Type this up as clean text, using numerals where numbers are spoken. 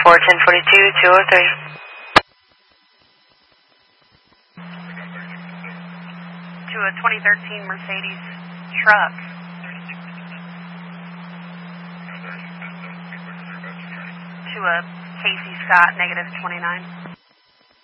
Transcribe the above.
1042, 203. To a 2013 Mercedes truck. To a Casey Scott, -29.